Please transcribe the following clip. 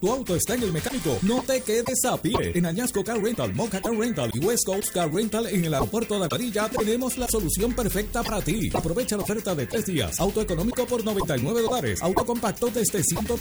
Tu auto está en el mecánico. No te quedes a pie. En Añasco Car Rental, Moca Car Rental y West Coast Car Rental en el aeropuerto de Aguadilla tenemos la solución perfecta para ti. Aprovecha la oferta de 3 días. Auto económico por $99. Auto compacto desde $139.